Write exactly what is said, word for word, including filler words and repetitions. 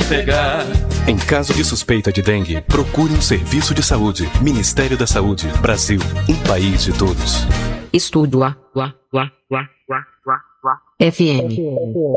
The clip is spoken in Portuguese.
pegar. Em caso de suspeita de dengue, procure um serviço de saúde. Ministério da Saúde. Brasil, um país de todos. Estúdio A, A, A, A, A, A, A, F M.